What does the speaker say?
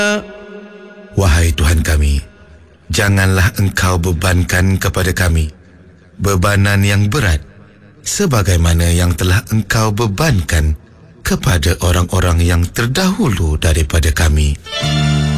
Wahai Tuhan kami, janganlah Engkau bebankan kepada kami bebanan yang berat sebagaimana yang telah Engkau bebankan kepada orang-orang yang terdahulu daripada kami.